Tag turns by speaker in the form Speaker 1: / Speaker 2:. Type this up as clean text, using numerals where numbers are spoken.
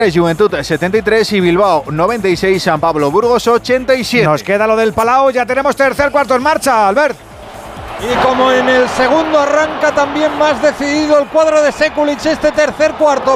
Speaker 1: Juventud 73 y Bilbao 96, San Pablo Burgos 87.
Speaker 2: Nos queda lo del Palau, ya tenemos tercer cuarto en marcha, Albert.
Speaker 3: Y como en el segundo arranca también más decidido el cuadro de Sekulic este tercer cuarto.